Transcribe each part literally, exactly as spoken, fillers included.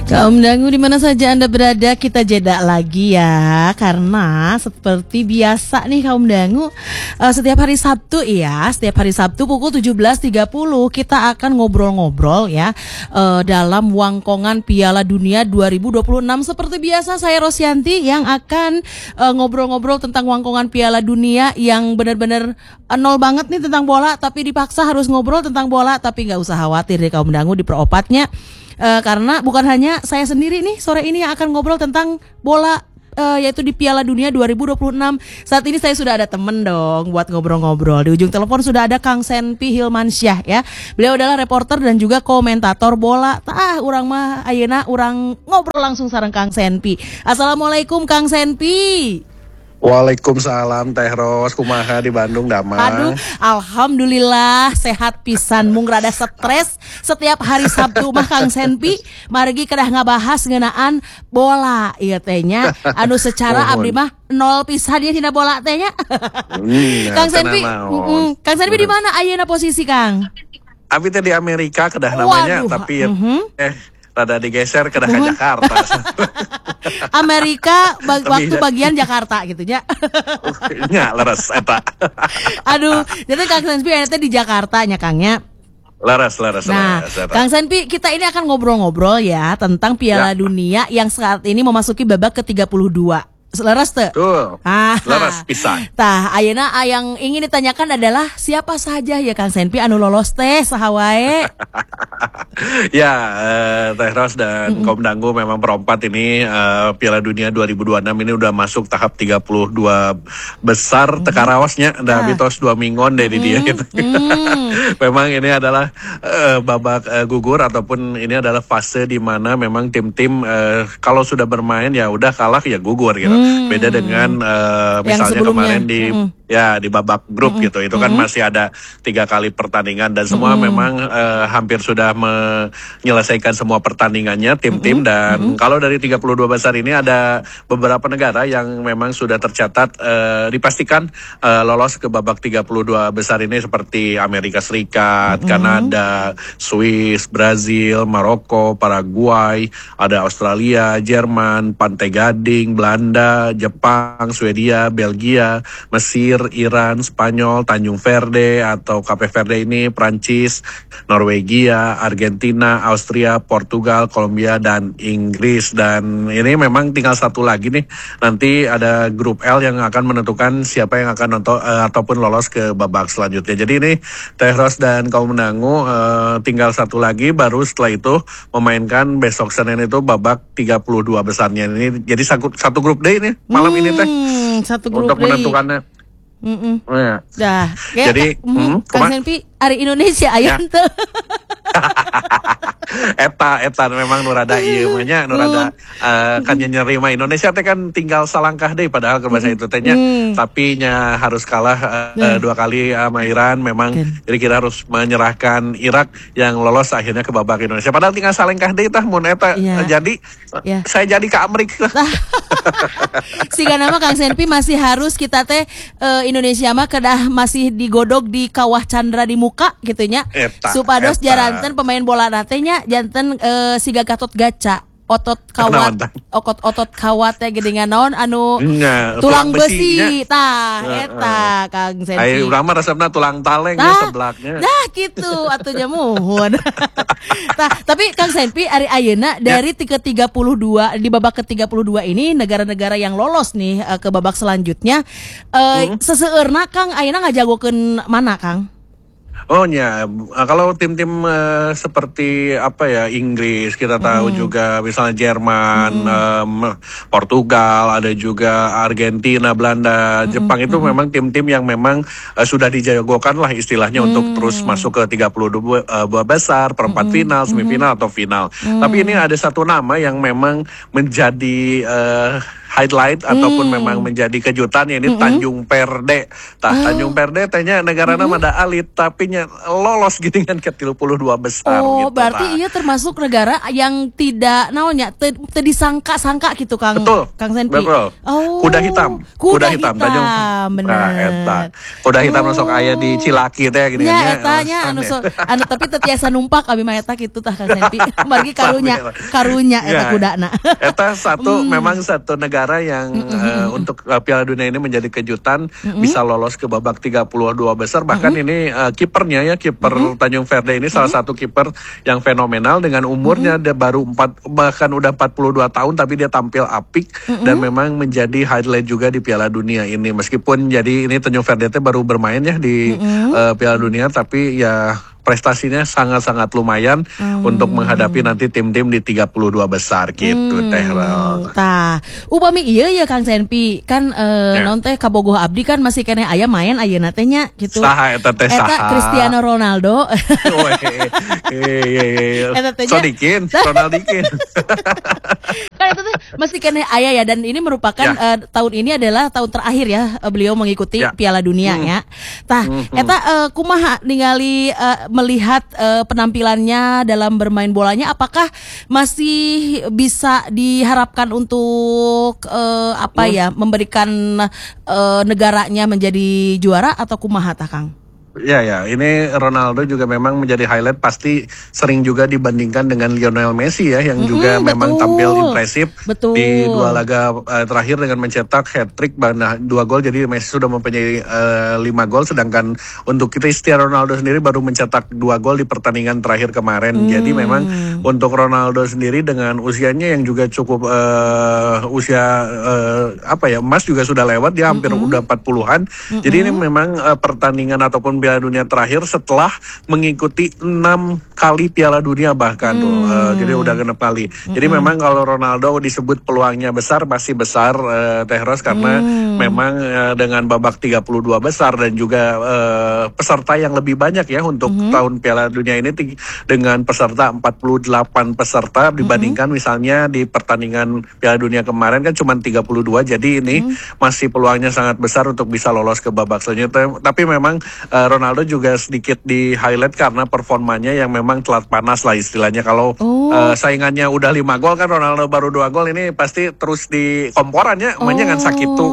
Kaum dangu di mana saja Anda berada, kita jeda lagi ya. Karena seperti biasa nih kaum dangu, uh, setiap hari Sabtu ya, setiap hari Sabtu pukul tujuh belas tiga puluh kita akan ngobrol-ngobrol ya uh, dalam Wangkongan Piala Dunia dua ribu dua puluh enam. Seperti biasa saya Rosyanti yang akan uh, ngobrol-ngobrol tentang Wangkongan Piala Dunia yang benar-benar uh, nol banget nih tentang bola, tapi dipaksa harus ngobrol tentang bola. Tapi nggak usah khawatir deh kaum dangu, di peropatnya Uh, karena bukan hanya saya sendiri nih sore ini yang akan ngobrol tentang bola, uh, yaitu di Piala Dunia dua ribu dua puluh enam. Saat ini saya sudah ada temen dong buat ngobrol-ngobrol. Di ujung telepon sudah ada Kang Senpi Hilmansyah ya. Beliau adalah reporter dan juga komentator bola. Tah, urang mah ayeuna urang ngobrol langsung sareng Kang Senpi. Assalamualaikum Kang Senpi. Waalaikumsalam Teh Ros, kumaha di Bandung damang. Aduh, alhamdulillah sehat pisan, mung rada stres setiap hari Sabtu mah Kang Senpi margi kedah ngabahas ngeunaan bola ieu teh nya. Anu secara abdi mah nol pisan dia tina bola teh nya. Hmm, Kang Senpi, mm, Kang Senpi di mana ayeuna posisi Kang? Abi teh di Amerika kedah namanya. Waduh, tapi uh-huh. eh rada digeser kedah ke Jakarta. Amerika bag- waktu bagian Jakarta gitu nya. Nya leres eta. Aduh, jadi Kang Senpi eta di Jakarta nya Kangnya. Leres, leres, nah, leres. Nah, Kang Senpi, kita ini akan ngobrol-ngobrol ya tentang Piala ya. Dunia yang saat ini memasuki babak ke tiga puluh dua. Leres tuh? Tuh, ah, leres pisan. Tah, ayeuna yang ingin ditanyakan adalah siapa saja ya Kang Senpi anu lolos teh saha wae? Ya, uh, Teh Ros dan mm-hmm. kaum dangu memang perempat ini uh, Piala Dunia dua ribu dua puluh enam ini udah masuk tahap tiga puluh dua besar mm-hmm. teka rawasnya, dah bitos dua mingguan dari mm-hmm. dia gitu. Mm-hmm. Memang ini adalah uh, babak uh, gugur ataupun ini adalah fase di mana memang tim-tim uh, kalau sudah bermain ya udah kalah ya gugur gitu. Mm-hmm. Beda dengan uh, misalnya kemarin di mm-hmm. ya di babak grup mm-hmm. gitu, itu kan mm-hmm. masih ada tiga kali pertandingan dan semua mm-hmm. memang uh, hampir sudah menyelesaikan semua pertandingannya tim-tim. Mm-hmm. Dan mm-hmm. kalau dari tiga puluh dua besar ini ada beberapa negara yang memang sudah tercatat uh, dipastikan uh, lolos ke babak tiga puluh dua besar ini seperti Amerika Serikat, mm-hmm. Kanada, Swiss, Brazil, Maroko, Paraguay, ada Australia, Jerman, Pantai Gading, Belanda, Jepang, Swedia, Belgia, Mesir, Iran, Spanyol, Tanjung Verde atau Cape Verde ini, Prancis, Norwegia, Argentina, Austria, Portugal, Kolombia, dan Inggris. Dan ini memang tinggal satu lagi nih. Nanti ada grup L yang akan menentukan siapa yang akan nonton uh, ataupun lolos ke babak selanjutnya. Jadi ini Teh Ros dan kaum mendangu uh, tinggal satu lagi, baru setelah itu memainkan besok Senin itu babak tiga puluh dua besarnya ini. Jadi satu, satu grup D ini malam hmm, ini Teh. Satu grup untuk day. menentukannya. Mm-mm. Oh, ya. Dah, ya, jadi mm, Kang Senpi hari Indonesia aya teu. eta eta memang nurada ieu mah nya nurada uh, kan nyerima Indonesia teh kan tinggal salangkah deui padahal ke bahasa itu teh nya, mm. tapi nya harus kalah uh, uh, dua kali sama Iran memang. Jadi kita harus menyerahkan Irak yang lolos akhirnya ke babak Indonesia padahal tinggal salangkah deui tah mun eta yeah. jadi yeah. saya jadi ke Amerika. Siga nama Kang Senpi masih harus kita teh uh, Indonesia mah kedah masih digodog di kawah Chandra di muka gitunya. Supados jaranten pemain bola natenya janten uh, siga Gatot Gaca otot kawat otot otot kawat teh gedengan naon anu Nggak, tulang, tulang besi tah uh, eta uh, Kang Senpi. Ai urang mah resepna tulang taleng nah, seblaknya. Nah gitu atunya muhun. Tah, tapi Kang Senpi ari ayeuna dari ya. ke tiga puluh dua di babak ke tiga puluh dua ini negara-negara yang lolos nih uh, ke babak selanjutnya uh, hmm. seseueurna Kang ayeuna ngajagokeun mana Kang? Oh ya, kalau tim-tim uh, seperti apa ya Inggris kita tahu mm. juga, misalnya Jerman, mm. um, Portugal, ada juga Argentina, Belanda, mm. Jepang itu mm. memang tim-tim yang memang uh, sudah dijagokan lah istilahnya mm. untuk terus masuk ke tiga puluh dua uh, besar, perempat mm. final, semifinal mm. atau final. Mm. Tapi ini ada satu nama yang memang menjadi uh, highlight Hmm. ataupun memang menjadi kejutan ya ini Mm-mm. Tanjung Perde. Tah Oh. Tanjung Perde tehnya negara nama ada alit tapi nya lolos gini kan ke tiga puluh dua besar Oh, gitu. berarti tah. iya termasuk negara yang tidak naonnya te, te disangka-sangka gitu Kang. Betul, Kang Senpi. betul. Oh. Kuda hitam, Kuda, hitam, Tanjung. bener. Nah, eta. Kuda hitam Oh. nu sok aya di Cilaki teh gini Ya nya. eta nya anu so, anu tapi teu tiasa numpak abi mah eta kitu tah Kang Senpi. Margi karunya, karunya eta Ya, kudana. Eta satu Hmm. memang satu negara yang eh, untuk eh, Piala Dunia ini menjadi kejutan bisa lolos ke babak tiga puluh dua besar bahkan ini eh, kipernya ya kiper Tanjung Verde ini salah satu kiper yang fenomenal dengan umurnya dia baru empat bahkan udah empat puluh dua tahun tapi dia tampil apik dan memang menjadi highlight juga di Piala Dunia ini meskipun jadi ini Tanjung Verde itu baru bermain ya di eh, Piala Dunia tapi ya prestasinya sangat-sangat lumayan untuk menghadapi nanti tim-tim di tiga puluh dua besar gitu teh. Rel. Tah, upami iya ya Kang Senpi kan eh, Ya. non teh kabogoh abdi kan masih kene aya main ayeuna teh nya gitu. Saha eta teh Eta saha? Cristiano Ronaldo. Weh, eh, eh, Eta teh nya- Sodikin, Ronaldikin. Kan itu tuh masih kena ayah ya dan ini merupakan Ya. eh, tahun ini adalah tahun terakhir ya eh, beliau mengikuti Ya. Piala Dunia ya. Tah, eta eh, kumaha ningali eh, melihat eh, penampilannya dalam bermain bolanya apakah masih bisa diharapkan untuk eh, apa ya memberikan eh, negaranya menjadi juara atau kumaha tah Kang? Ya ya, ini Ronaldo juga memang menjadi highlight pasti sering juga dibandingkan dengan Lionel Messi ya yang juga Mm-mm, memang betul. tampil impresif Betul. di dua laga eh, terakhir dengan mencetak hat-trick nah, dua gol jadi Messi sudah mempunyai eh, lima gol sedangkan untuk Cristiano Ronaldo sendiri baru mencetak dua gol di pertandingan terakhir kemarin. Jadi memang untuk Ronaldo sendiri dengan usianya yang juga cukup eh, usia eh, apa ya emas juga sudah lewat dia hampir udah empat puluhan. Jadi ini memang eh, pertandingan ataupun Piala Dunia terakhir setelah mengikuti enam kali Piala Dunia bahkan tuh. Eh, jadi udah genep kali. Jadi memang kalau Ronaldo disebut peluangnya besar masih besar eh, Teh Ros karena memang eh, dengan babak tiga puluh dua besar dan juga eh, peserta yang lebih banyak ya untuk tahun Piala Dunia ini ting- dengan peserta empat puluh delapan peserta dibandingkan misalnya di pertandingan Piala Dunia kemarin kan cuma tiga puluh dua jadi ini masih peluangnya sangat besar untuk bisa lolos ke babak selanjutnya. Tapi memang eh, Ronaldo juga sedikit di highlight karena performanya yang memang telat panas lah istilahnya. Kalau Oh. eh, saingannya udah lima gol kan Ronaldo baru dua gol ini pasti terus di komporannya mainnya kan sakit tuh.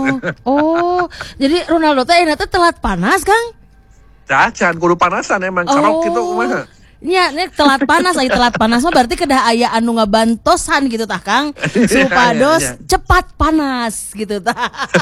Oh, jadi Ronaldo teh enak teh telat panas, Kang? Cacan kudu panasan emang karok gitu mah. Nya, ini telat panas, ay telat panas mah berarti kedah aya anu ngabantosan gitu tah Kang. Supados Iya, iya. cepat panas gitu tah.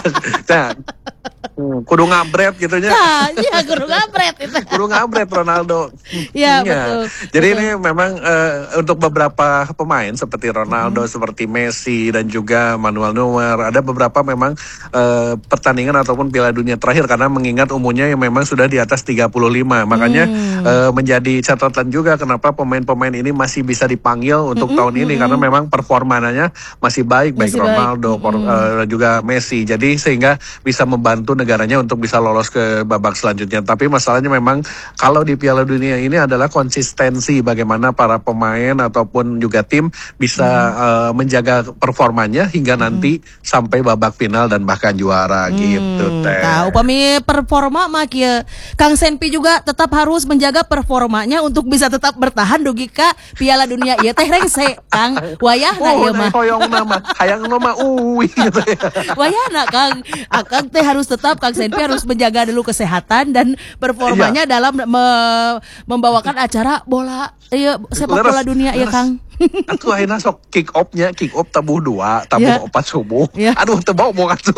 Nah, hmm, kudu ngabret gitu nya. Nah, iya kudu ngabret itu. Kudu ngabret Ronaldo. Iya, Iya. betul. Jadi Betul. ini memang eh, untuk beberapa pemain seperti Ronaldo, seperti Messi dan juga Manuel Neuer, ada beberapa memang eh, pertandingan ataupun Piala Dunia terakhir karena mengingat umurnya yang memang sudah di atas tiga puluh lima. Makanya eh, menjadi catatan juga kenapa pemain-pemain ini masih bisa dipanggil untuk tahun ini karena memang performanya masih baik baik Masih baik. Ronaldo por- eh, juga Messi. Jadi sehingga bisa membantu negaranya untuk bisa lolos ke babak selanjutnya. Tapi masalahnya memang kalau di Piala Dunia ini adalah konsistensi bagaimana para pemain ataupun juga tim bisa eh, menjaga performanya hingga nanti sampai babak final dan bahkan juara gitu teh. Nah, upami performa mah kieu Kang Senpi juga tetap harus menjaga performanya untuk bisa tetap bertahan dugi ka Piala Dunia ieu teh rengse Kang. Wayahna Oh, ieu mah. hoyong nama, hayang nama uwi gitu ya. Wayahna Kang. Akang teh harus tetap Kang Senpi harus menjaga dulu kesehatan dan performanya dalam me- membawakan acara bola ieu sepak Leres, bola dunia ieu leres. Kang. Atuh ayeuna sok kick off-nya, kick off tabuh dua, tabuh Ya. opat subuh. Ya. Aduh teu bau mau atuh.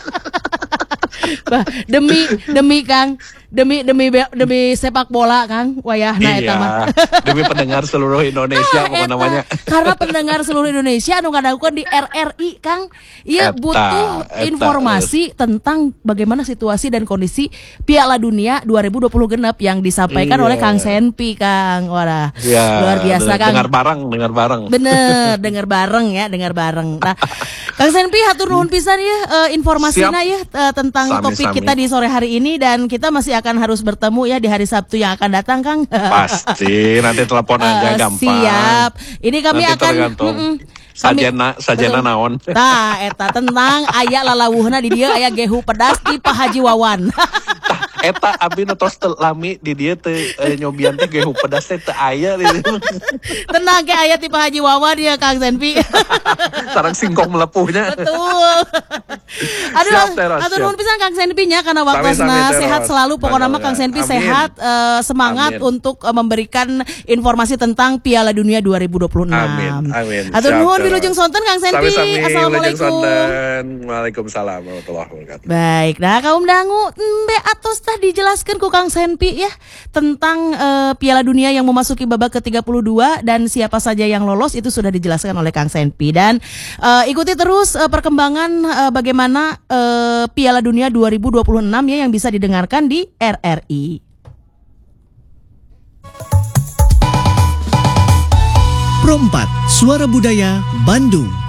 Bah, demi demi Kang, demi demi be- demi sepak bola Kang, wayahna eta mah. Iya, demi pendengar seluruh Indonesia Ah, pokoknya eta. namanya. Karena pendengar seluruh Indonesia anu ngadagukeun di R R I Kang, ieu Eta, butuh eta, informasi tentang bagaimana situasi dan kondisi Piala Dunia dua ribu dua puluh genep yang disampaikan Iya. oleh Kang Senpi Kang. Walah, Ya, luar biasa Kang. dengar bareng, dengar bareng. Bener, dengar bareng ya, dengar bareng. Nah, Kang Senpi hatur nuhun pisan ya eh, informasinya Siap. ya eh, tentang Sami-sami. topik kita di sore hari ini dan kita masih akan harus bertemu ya di hari Sabtu yang akan datang Kang. Pasti nanti telepon aja Eh, gampang. Siap. Ini kami Nanti akan tergantung mm-mm. Sajena, sajena naon. Tah, eta tentang aya lalawuhna di dieu aya gehu pedas di Pak Haji Wawan. Eta abdi nu tos teu lami di dieu teu e, nyobian teh gehu pedas teh teu aya di dieu. Tenang ke aya ti Pak Haji Wawan ya Kang Senpi. Sareng singkong melepuhnya. Betul. Aduh, Siap, Teros, atur siap. nuhun pisan Kang Senpi nya karena Sami-sami, waktosna Teros. sehat selalu pokoknya mah Kang Senpi Amin. sehat eh, semangat Amin. untuk eh, memberikan informasi tentang Piala Dunia dua ribu dua puluh enam. Amin, amin. Atur Siap, nuhun Teros. wilujeng sonten Kang Senpi. Sami-sami, wilujeng Assalamualaikum. sonten. Waalaikumsalam warahmatullahi wabarakatuh. Baik, nah kaum dangu embe atos tah dijelaskan ku Kang Senpi ya tentang eh, Piala Dunia yang memasuki babak ke tiga puluh dua dan siapa saja yang lolos itu sudah dijelaskan oleh Kang Senpi dan eh, ikuti terus eh, perkembangan eh, bagaimana eh, Piala Dunia dua ribu dua puluh enam ya yang bisa didengarkan di R R I. Pro empat Suara Budaya Bandung.